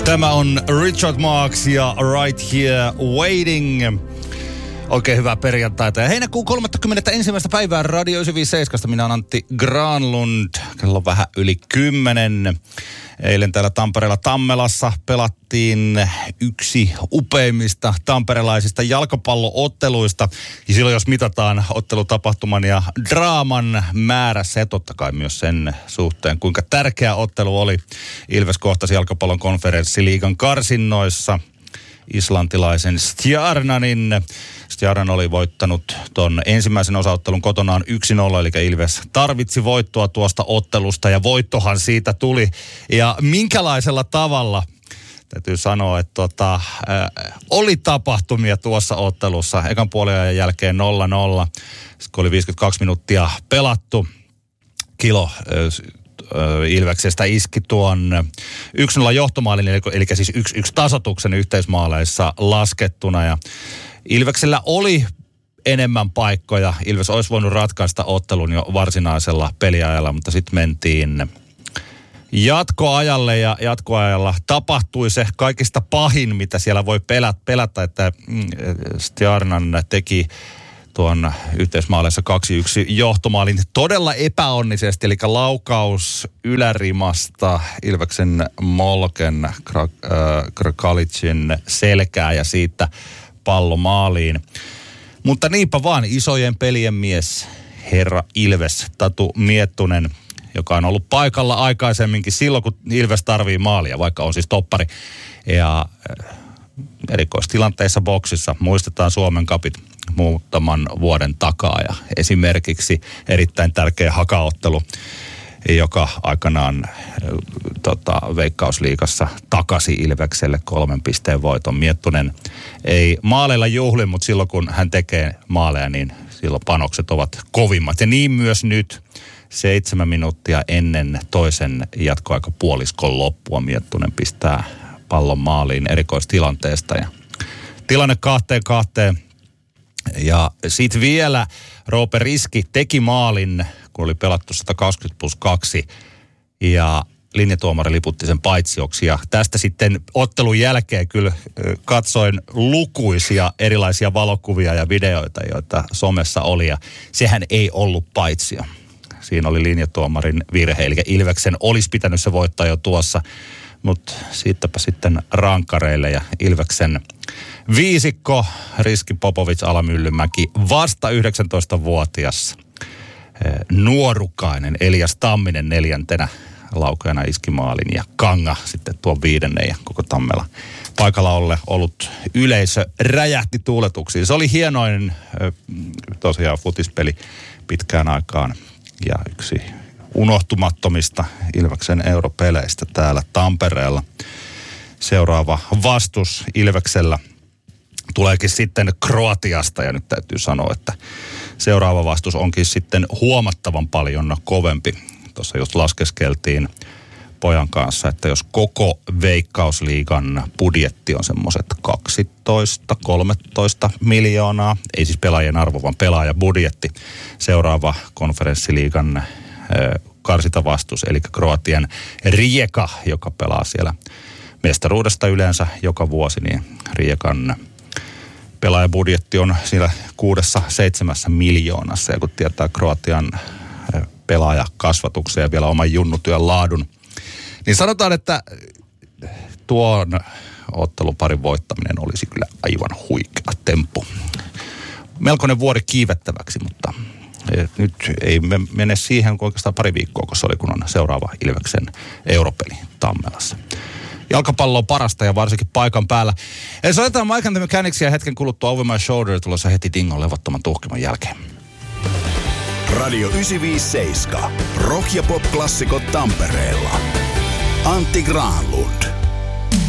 Tämä on Richard Marx ja Right Here Waiting. Oikein hyvää perjantaita. Ja heinäkuun 31. päivää Radio 957. Minä olen Antti Granlund. Kello on vähän yli 10. Eilen täällä Tampereella Tammelassa pelattiin yksi upeimmista tamperelaisista jalkapallootteluista. Ja silloin jos mitataan ottelutapahtuman ja draaman määrässä ja totta kai myös sen suhteen, kuinka tärkeä ottelu oli. Ilves kohtasi jalkapallon konferenssiliigan karsinnoissa islantilaisen Stjarnanin. Stjarnan oli voittanut ton ensimmäisen osaottelun kotonaan 1-0, eli Ilves tarvitsi voittoa tuosta ottelusta ja voittohan siitä tuli. Ja minkälaisella tavalla, täytyy sanoa, että oli tapahtumia tuossa ottelussa. Ekan puoliajan jälkeen 0-0, kun oli 52 minuuttia pelattu, Kilo Ilveksestä iski tuon 1-0 johtomaalin, eli siis 1-1 tasoituksen yhteismaaleissa laskettuna. Ja Ilveksellä oli enemmän paikkoja. Ilves olisi voinut ratkaista ottelun jo varsinaisella peliajalla, mutta sitten mentiin jatkoajalle ja jatkoajalla tapahtui se kaikista pahin, mitä siellä voi pelätä, että Stjarnan teki tuon yhteismaaleissa 2-1 johtomaalin todella epäonnisesti, eli laukaus ylärimasta Ilveksen Molken Krkalicin selkää ja siitä pallo maaliin. Mutta niinpä vaan isojen pelien mies, herra Ilves, Tatu Miettunen, joka on ollut paikalla aikaisemminkin silloin, kun Ilves tarvii maalia, vaikka on siis toppari. Ja erikoistilanteissa boksissa muistetaan Suomen kapit muutaman vuoden takaa ja esimerkiksi erittäin tärkeä hakaottelu, joka aikanaan Veikkausliigassa takasi Ilvekselle 3 pisteen voiton. Miettunen ei maaleilla juhli, mutta silloin kun hän tekee maaleja, niin silloin panokset ovat kovimmat. Ja niin myös nyt 7 minuuttia ennen toisen jatkoaikapuoliskon loppua Miettunen pistää pallon maaliin erikoistilanteesta. Ja tilanne 2-2. Ja sitten vielä Roope Riski teki maalin, kun oli pelattu 120+2 ja linjatuomari liputti sen paitsioksi. Ja tästä sitten ottelun jälkeen kyllä katsoin lukuisia erilaisia valokuvia ja videoita, joita somessa oli. Ja sehän ei ollut paitsio. Siinä oli linjatuomarin virhe, eli Ilveksen olisi pitänyt se voittaa jo tuossa. Mutta siitäpä sitten rankareille ja Ilveksen viisikko, Riski, Popovic, Alamyllymäki, vasta 19-vuotias nuorukainen Elias Tamminen 4. laukajana iski maalin ja Kanga sitten tuon 5. ja koko Tammela paikalla ollut yleisö räjähti tuuletuksiin. Se oli hienoin tosiaan futispeli pitkään aikaan ja yksi unohtumattomista Ilveksen europeleistä täällä Tampereella. Seuraava vastus Ilveksellä tuleekin sitten Kroatiasta ja nyt täytyy sanoa, että seuraava vastus onkin sitten huomattavan paljon kovempi. Tuossa just laskeskeltiin pojan kanssa, että jos koko Veikkausliigan budjetti on semmoiset 12-13 miljoonaa, ei siis pelaajien arvo, vaan pelaajabudjetti, seuraava konferenssiliigan karsintavastus, eli Kroatian Rijeka, joka pelaa siellä mestaruudesta yleensä joka vuosi, niin Rijekan pelaajabudjetti on siellä 6-7 miljoonassa. Ja kun tietää Kroatian pelaajakasvatuksen ja vielä oman junnutyön laadun, niin sanotaan, että tuon otteluparin voittaminen olisi kyllä aivan huikea temppu. Melkoinen vuori kiivettäväksi, mutta nyt ei mene siihen oikeastaan pari viikkoa, kun se oli, kun on seuraava Ilveksen europeli Tammelassa. Jalkapallo on parasta ja varsinkin paikan päällä. Eli soitetaan Mike and the Mechanicsia hetken kuluttua Over My Shoulder tulossa heti Dingon levottoman tuhkiman jälkeen. Radio 957. Rock- ja pop-klassikot Tampereella. Antti Granlund.